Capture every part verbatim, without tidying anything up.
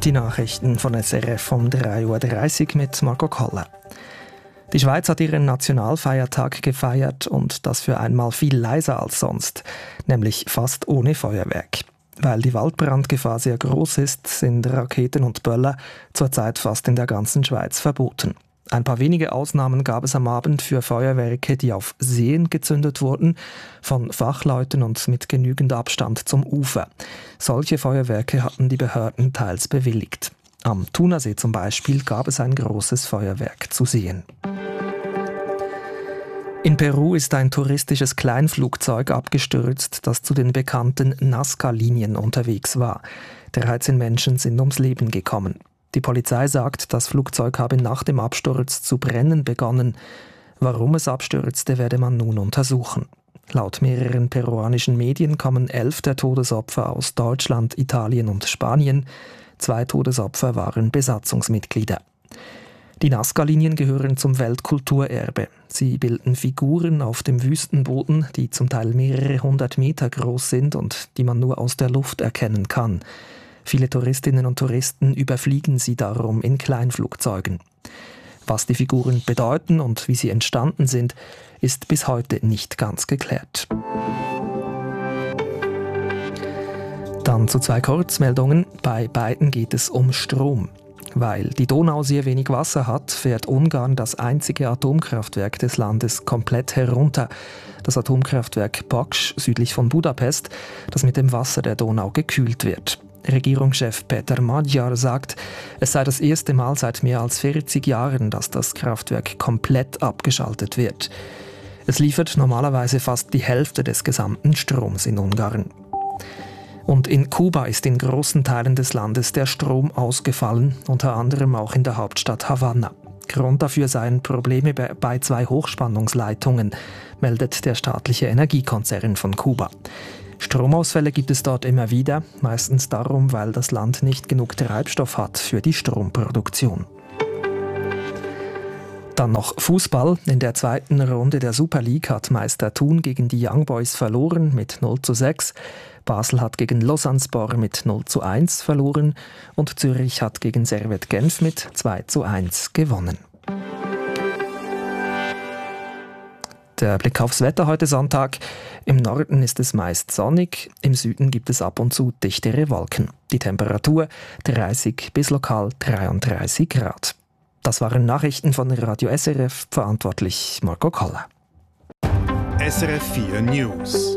Die Nachrichten von S R F um drei Uhr dreißig mit Marco Koller. Die Schweiz hat ihren Nationalfeiertag gefeiert und das für einmal viel leiser als sonst, nämlich fast ohne Feuerwerk. Weil die Waldbrandgefahr sehr groß ist, sind Raketen und Böller zurzeit fast in der ganzen Schweiz verboten. Ein paar wenige Ausnahmen gab es am Abend für Feuerwerke, die auf Seen gezündet wurden, von Fachleuten und mit genügend Abstand zum Ufer. Solche Feuerwerke hatten die Behörden teils bewilligt. Am Thunersee zum Beispiel gab es ein großes Feuerwerk zu sehen. In Peru ist ein touristisches Kleinflugzeug abgestürzt, das zu den bekannten Nazca-Linien unterwegs war. dreizehn Menschen sind ums Leben gekommen. Die Polizei sagt, das Flugzeug habe nach dem Absturz zu brennen begonnen. Warum es abstürzte, werde man nun untersuchen. Laut mehreren peruanischen Medien kommen elf der Todesopfer aus Deutschland, Italien und Spanien. Zwei Todesopfer waren Besatzungsmitglieder. Die Nazca-Linien gehören zum Weltkulturerbe. Sie bilden Figuren auf dem Wüstenboden, die zum Teil mehrere hundert Meter groß sind und die man nur aus der Luft erkennen kann. Viele Touristinnen und Touristen überfliegen sie darum in Kleinflugzeugen. Was die Figuren bedeuten und wie sie entstanden sind, ist bis heute nicht ganz geklärt. Dann zu zwei Kurzmeldungen. Bei beiden geht es um Strom. Weil die Donau sehr wenig Wasser hat, fährt Ungarn das einzige Atomkraftwerk des Landes komplett herunter. Das Atomkraftwerk Paks südlich von Budapest, das mit dem Wasser der Donau gekühlt wird. Regierungschef Peter Magyar sagt, es sei das erste Mal seit mehr als vierzig Jahren, dass das Kraftwerk komplett abgeschaltet wird. Es liefert normalerweise fast die Hälfte des gesamten Stroms in Ungarn. Und in Kuba ist in großen Teilen des Landes der Strom ausgefallen, unter anderem auch in der Hauptstadt Havanna. Grund dafür seien Probleme bei zwei Hochspannungsleitungen, meldet der staatliche Energiekonzern von Kuba. Stromausfälle gibt es dort immer wieder, meistens darum, weil das Land nicht genug Treibstoff hat für die Stromproduktion. Dann noch Fußball. In der zweiten Runde der Super League hat Meister Thun gegen die Young Boys verloren mit null zu sechs. Basel hat gegen Lausanne-Sport mit null zu eins verloren und Zürich hat gegen Servette Genf mit zwei zu eins gewonnen. Der Blick aufs Wetter heute Sonntag. Im Norden ist es meist sonnig, im Süden gibt es ab und zu dichtere Wolken. Die Temperatur dreißig bis lokal dreiunddreißig Grad. Das waren Nachrichten von Radio S R F, verantwortlich Marco Koller. S R F vier News.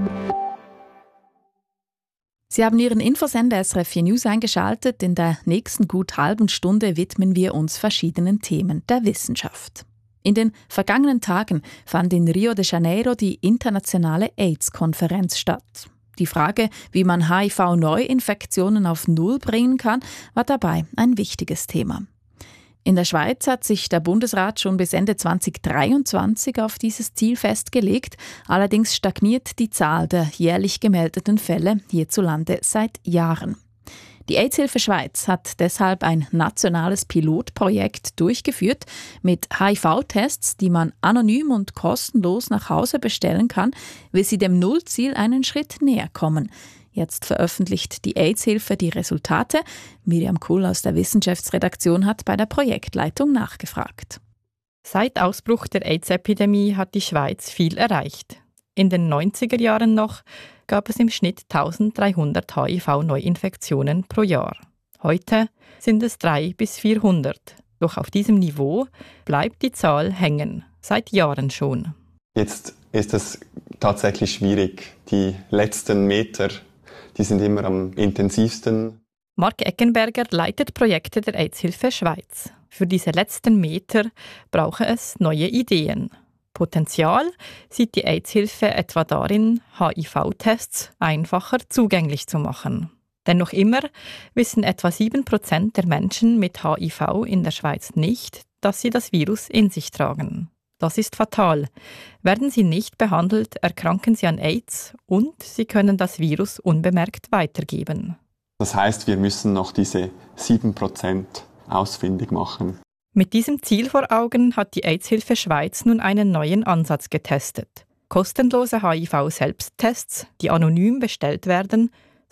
Sie haben Ihren Infosender S R F vier News eingeschaltet. In der nächsten gut halben Stunde widmen wir uns verschiedenen Themen der Wissenschaft. In den vergangenen Tagen fand in Rio de Janeiro die internationale AIDS-Konferenz statt. Die Frage, wie man H I V-Neuinfektionen auf Null bringen kann, war dabei ein wichtiges Thema. In der Schweiz hat sich der Bundesrat schon bis Ende zwanzig dreiundzwanzig auf dieses Ziel festgelegt. Allerdings stagniert die Zahl der jährlich gemeldeten Fälle hierzulande seit Jahren. Die AIDS-Hilfe Schweiz hat deshalb ein nationales Pilotprojekt durchgeführt mit H I V-Tests, die man anonym und kostenlos nach Hause bestellen kann, will sie dem Nullziel einen Schritt näher kommen. Jetzt veröffentlicht die AIDS-Hilfe die Resultate. Miriam Kuhl aus der Wissenschaftsredaktion hat bei der Projektleitung nachgefragt. Seit Ausbruch der AIDS-Epidemie hat die Schweiz viel erreicht. In den neunziger Jahren noch gab es im Schnitt eintausenddreihundert H I V-Neuinfektionen pro Jahr. Heute sind es dreihundert bis vierhundert. Doch auf diesem Niveau bleibt die Zahl hängen, seit Jahren schon. Jetzt ist es tatsächlich schwierig. Die letzten Meter, die sind immer am intensivsten. Mark Eckenberger leitet Projekte der AIDS-Hilfe Schweiz. Für diese letzten Meter brauche es neue Ideen. Potenzial sieht die AIDS-Hilfe etwa darin, H I V-Tests einfacher zugänglich zu machen. Denn noch immer wissen etwa sieben Prozent der Menschen mit H I V in der Schweiz nicht, dass sie das Virus in sich tragen. Das ist fatal. Werden sie nicht behandelt, erkranken sie an AIDS und sie können das Virus unbemerkt weitergeben. Das heißt, wir müssen noch diese sieben Prozent ausfindig machen. Mit diesem Ziel vor Augen hat die AIDS-Hilfe Schweiz nun einen neuen Ansatz getestet. Kostenlose H I V-Selbsttests, die anonym bestellt werden,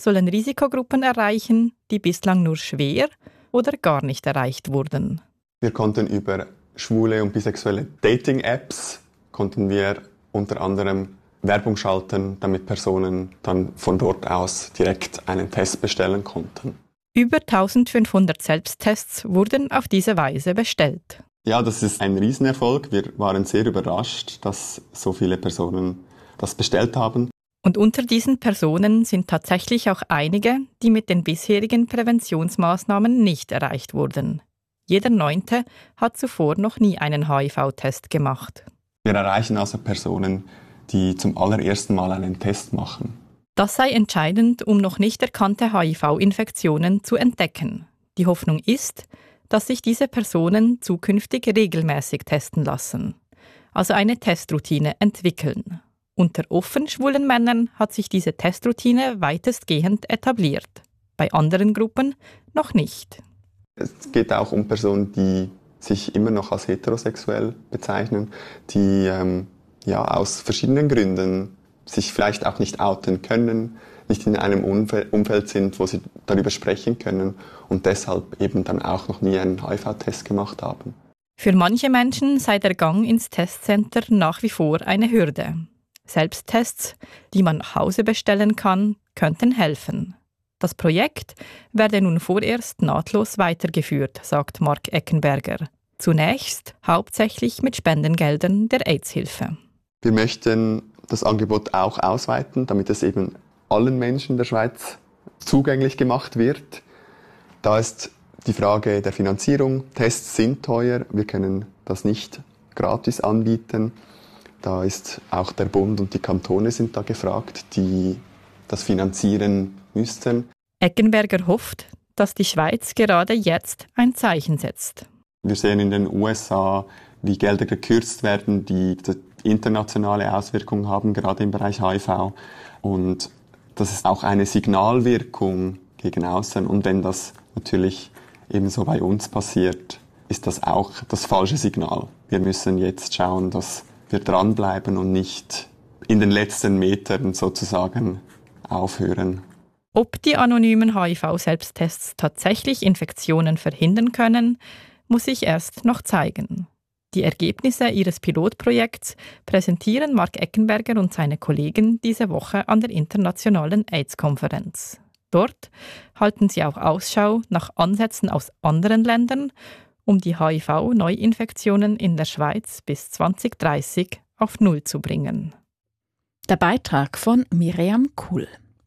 sollen Risikogruppen erreichen, die bislang nur schwer oder gar nicht erreicht wurden. Wir konnten über schwule und bisexuelle Dating-Apps konnten wir unter anderem Werbung schalten, damit Personen dann von dort aus direkt einen Test bestellen konnten. Über eintausendfünfhundert Selbsttests wurden auf diese Weise bestellt. Ja, das ist ein Riesenerfolg. Wir waren sehr überrascht, dass so viele Personen das bestellt haben. Und unter diesen Personen sind tatsächlich auch einige, die mit den bisherigen Präventionsmaßnahmen nicht erreicht wurden. Jeder Neunte hat zuvor noch nie einen H I V-Test gemacht. Wir erreichen also Personen, die zum allerersten Mal einen Test machen. Das sei entscheidend, um noch nicht erkannte H I V-Infektionen zu entdecken. Die Hoffnung ist, dass sich diese Personen zukünftig regelmäßig testen lassen, also eine Testroutine entwickeln. Unter offen schwulen Männern hat sich diese Testroutine weitestgehend etabliert, bei anderen Gruppen noch nicht. Es geht auch um Personen, die sich immer noch als heterosexuell bezeichnen, die ähm, ja, aus verschiedenen Gründen sich vielleicht auch nicht outen können, nicht in einem Umfeld sind, wo sie darüber sprechen können und deshalb eben dann auch noch nie einen H I V-Test gemacht haben. Für manche Menschen sei der Gang ins Testcenter nach wie vor eine Hürde. Selbsttests, die man nach Hause bestellen kann, könnten helfen. Das Projekt werde nun vorerst nahtlos weitergeführt, sagt Mark Eckenberger. Zunächst hauptsächlich mit Spendengeldern der AIDS-Hilfe. Wir möchten das Angebot auch ausweiten, damit es eben allen Menschen der Schweiz zugänglich gemacht wird. Da ist die Frage der Finanzierung. Tests sind teuer, wir können das nicht gratis anbieten. Da ist auch der Bund und die Kantone sind da gefragt, die das finanzieren müssten. Eckenberger hofft, dass die Schweiz gerade jetzt ein Zeichen setzt. Wir sehen in den U S A, wie Gelder gekürzt werden, die internationale Auswirkungen haben, gerade im Bereich H I V. Und das ist auch eine Signalwirkung gegen außen. Und wenn das natürlich ebenso bei uns passiert, ist das auch das falsche Signal. Wir müssen jetzt schauen, dass wir dranbleiben und nicht in den letzten Metern sozusagen aufhören. Ob die anonymen H I V-Selbsttests tatsächlich Infektionen verhindern können, muss sich erst noch zeigen. Die Ergebnisse ihres Pilotprojekts präsentieren Mark Eckenberger und seine Kollegen diese Woche an der Internationalen AIDS-Konferenz. Dort halten sie auch Ausschau nach Ansätzen aus anderen Ländern, um die H I V-Neuinfektionen in der Schweiz bis zwanzig dreißig auf Null zu bringen. Der Beitrag von Miriam Kuhl.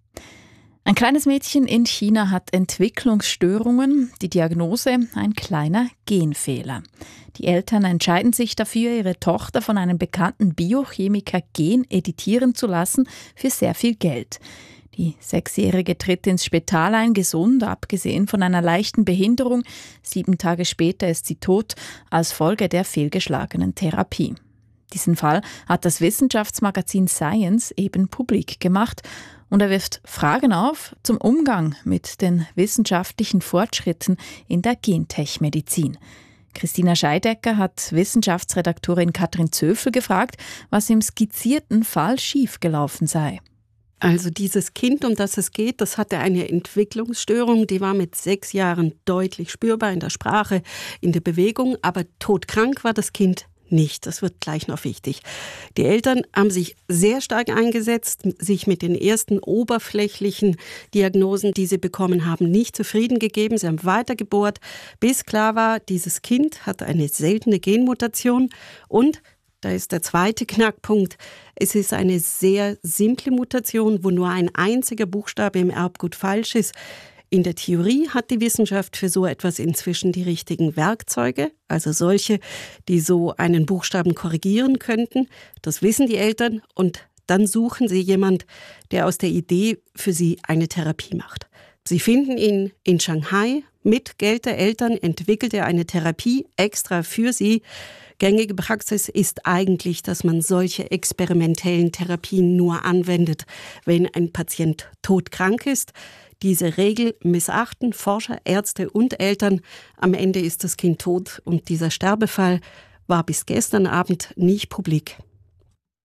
Ein kleines Mädchen in China hat Entwicklungsstörungen, die Diagnose ein kleiner Genfehler. Die Eltern entscheiden sich dafür, ihre Tochter von einem bekannten Biochemiker geneditieren zu lassen für sehr viel Geld. Die Sechsjährige tritt ins Spital ein, gesund, abgesehen von einer leichten Behinderung. Sieben Tage später ist sie tot als Folge der fehlgeschlagenen Therapie. Diesen Fall hat das Wissenschaftsmagazin Science eben publik gemacht und er wirft Fragen auf zum Umgang mit den wissenschaftlichen Fortschritten in der Gentechmedizin. Christina Scheidecker hat Wissenschaftsredaktorin Katrin Zöfel gefragt, was im skizzierten Fall schiefgelaufen sei. Also dieses Kind, um das es geht, das hatte eine Entwicklungsstörung, die war mit sechs Jahren deutlich spürbar in der Sprache, in der Bewegung, aber todkrank war das Kind nicht. Das wird gleich noch wichtig. Die Eltern haben sich sehr stark eingesetzt, sich mit den ersten oberflächlichen Diagnosen, die sie bekommen haben, nicht zufrieden gegeben. Sie haben weitergebohrt, bis klar war, dieses Kind hat eine seltene Genmutation und da ist der zweite Knackpunkt. Es ist eine sehr simple Mutation, wo nur ein einziger Buchstabe im Erbgut falsch ist. In der Theorie hat die Wissenschaft für so etwas inzwischen die richtigen Werkzeuge, also solche, die so einen Buchstaben korrigieren könnten. Das wissen die Eltern und dann suchen sie jemand, der aus der Idee für sie eine Therapie macht. Sie finden ihn in Shanghai. Mit Geld der Eltern entwickelt er eine Therapie extra für sie. Gängige Praxis ist eigentlich, dass man solche experimentellen Therapien nur anwendet, wenn ein Patient todkrank ist. Diese Regel missachten Forscher, Ärzte und Eltern. Am Ende ist das Kind tot und dieser Sterbefall war bis gestern Abend nicht publik.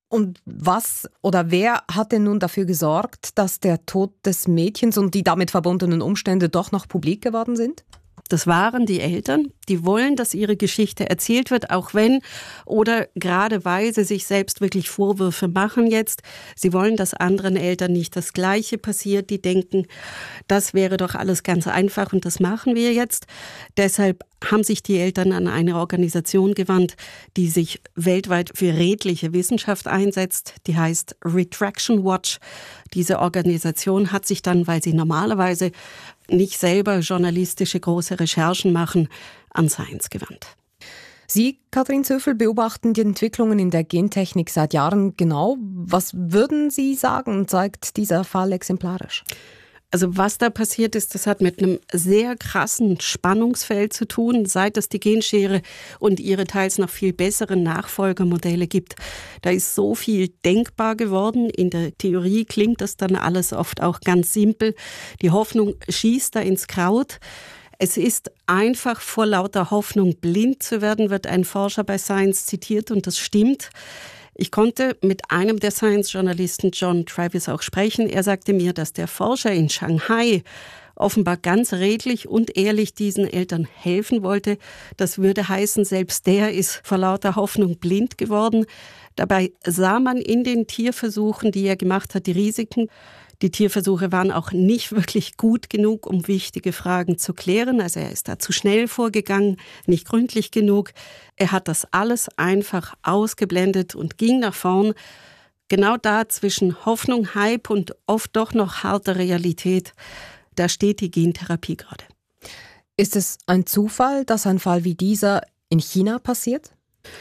Und was oder wer hat denn nun dafür gesorgt, dass der Tod des Mädchens und die damit verbundenen Umstände doch noch publik geworden sind? Das waren die Eltern, die wollen, dass ihre Geschichte erzählt wird, auch wenn oder gerade weil sie sich selbst wirklich Vorwürfe machen jetzt. Sie wollen, dass anderen Eltern nicht das Gleiche passiert. Die denken, das wäre doch alles ganz einfach und das machen wir jetzt. Deshalb haben sich die Eltern an eine Organisation gewandt, die sich weltweit für redliche Wissenschaft einsetzt. Die heißt Retraction Watch. Diese Organisation hat sich dann, weil sie normalerweise nicht selber journalistische große Recherchen machen, an Science gewandt. Sie, Katrin Zöfel, beobachten die Entwicklungen in der Gentechnik seit Jahren genau. Was würden Sie sagen, zeigt dieser Fall exemplarisch? Also was da passiert ist, das hat mit einem sehr krassen Spannungsfeld zu tun, seit es die Genschere und ihre teils noch viel besseren Nachfolgermodelle gibt. Da ist so viel denkbar geworden. In der Theorie klingt das dann alles oft auch ganz simpel. Die Hoffnung schießt da ins Kraut. Es ist einfach vor lauter Hoffnung blind zu werden, wird ein Forscher bei Science zitiert und das stimmt. Ich konnte mit einem der Science-Journalisten, John Travis, auch sprechen. Er sagte mir, dass der Forscher in Shanghai offenbar ganz redlich und ehrlich diesen Eltern helfen wollte. Das würde heißen, selbst der ist vor lauter Hoffnung blind geworden. Dabei sah man in den Tierversuchen, die er gemacht hat, die Risiken. Die Tierversuche waren auch nicht wirklich gut genug, um wichtige Fragen zu klären. Also er ist da zu schnell vorgegangen, nicht gründlich genug. Er hat das alles einfach ausgeblendet und ging nach vorn. Genau da zwischen Hoffnung, Hype und oft doch noch harter Realität, da steht die Gentherapie gerade. Ist es ein Zufall, dass ein Fall wie dieser in China passiert?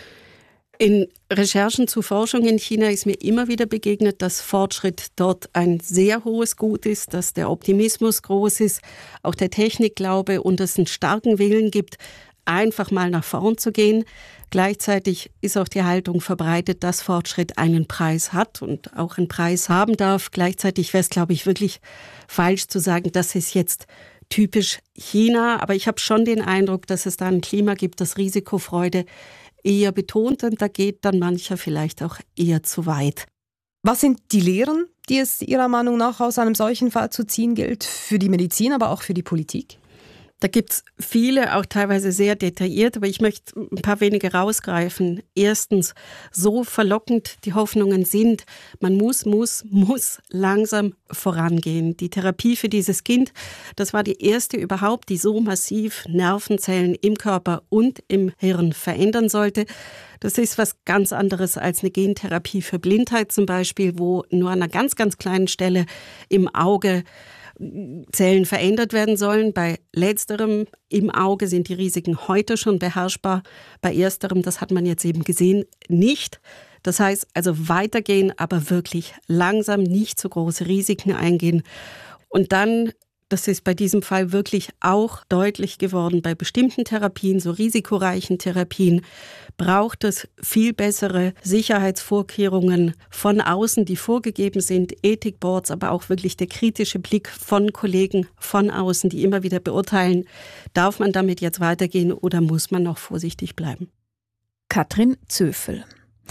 In Recherchen zu Forschung in China ist mir immer wieder begegnet, dass Fortschritt dort ein sehr hohes Gut ist, dass der Optimismus groß ist, auch der Technikglaube und es einen starken Willen gibt, einfach mal nach vorn zu gehen. Gleichzeitig ist auch die Haltung verbreitet, dass Fortschritt einen Preis hat und auch einen Preis haben darf. Gleichzeitig wäre es, glaube ich, wirklich falsch zu sagen, das ist jetzt typisch China. Aber ich habe schon den Eindruck, dass es da ein Klima gibt, das Risikofreude eher betont und da geht dann mancher vielleicht auch eher zu weit. Was sind die Lehren, die es Ihrer Meinung nach aus einem solchen Fall zu ziehen gilt, für die Medizin, aber auch für die Politik? Da gibt es viele, auch teilweise sehr detailliert, aber ich möchte ein paar wenige rausgreifen. Erstens, so verlockend die Hoffnungen sind, man muss, muss, muss langsam vorangehen. Die Therapie für dieses Kind, das war die erste überhaupt, die so massiv Nervenzellen im Körper und im Hirn verändern sollte. Das ist was ganz anderes als eine Gentherapie für Blindheit zum Beispiel, wo nur an einer ganz, ganz kleinen Stelle im Auge Zellen verändert werden sollen. Bei letzterem im Auge sind die Risiken heute schon beherrschbar. Bei ersterem, das hat man jetzt eben gesehen, nicht. Das heißt also weitergehen, aber wirklich langsam, nicht so große Risiken eingehen. Und dann, das ist bei diesem Fall wirklich auch deutlich geworden, bei bestimmten Therapien, so risikoreichen Therapien, braucht es viel bessere Sicherheitsvorkehrungen von außen, die vorgegeben sind, Ethikboards, aber auch wirklich der kritische Blick von Kollegen von außen, die immer wieder beurteilen, darf man damit jetzt weitergehen oder muss man noch vorsichtig bleiben? Katrin Zöfel.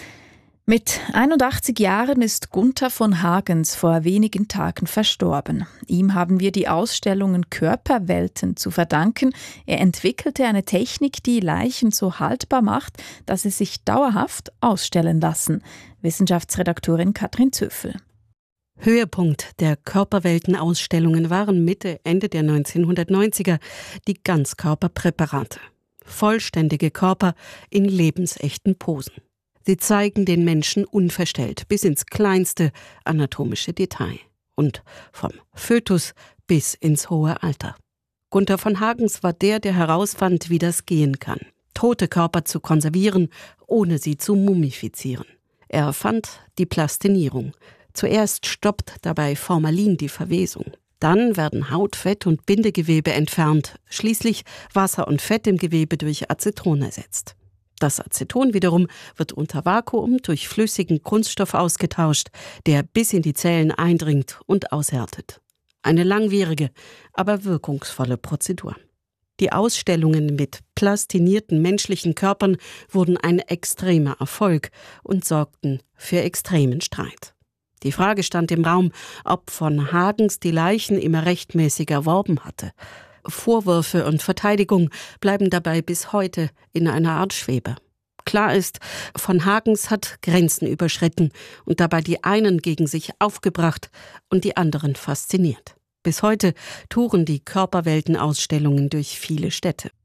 Mit einundachtzig Jahren ist Gunther von Hagens vor wenigen Tagen verstorben. Ihm haben wir die Ausstellungen Körperwelten zu verdanken. Er entwickelte eine Technik, die Leichen so haltbar macht, dass sie sich dauerhaft ausstellen lassen. Wissenschaftsredaktorin Katrin Zöfel. Höhepunkt der Körperwelten-Ausstellungen waren Mitte, Ende der neunzehnhundertneunziger die Ganzkörperpräparate. Vollständige Körper in lebensechten Posen. Sie zeigen den Menschen unverstellt bis ins kleinste anatomische Detail und vom Fötus bis ins hohe Alter. Gunther von Hagens war der, der herausfand, wie das gehen kann, tote Körper zu konservieren, ohne sie zu mumifizieren. Er erfand die Plastinierung. Zuerst stoppt dabei Formalin die Verwesung. Dann werden Haut, Fett und Bindegewebe entfernt, schließlich Wasser und Fett im Gewebe durch Aceton ersetzt. Das Aceton wiederum wird unter Vakuum durch flüssigen Kunststoff ausgetauscht, der bis in die Zellen eindringt und aushärtet. Eine langwierige, aber wirkungsvolle Prozedur. Die Ausstellungen mit plastinierten menschlichen Körpern wurden ein extremer Erfolg und sorgten für extremen Streit. Die Frage stand im Raum, ob von Hagens die Leichen immer rechtmäßig erworben hatte. Vorwürfe und Verteidigung bleiben dabei bis heute in einer Art Schwebe. Klar ist, von Hagens hat Grenzen überschritten und dabei die einen gegen sich aufgebracht und die anderen fasziniert. Bis heute touren die Körperweltenausstellungen durch viele Städte.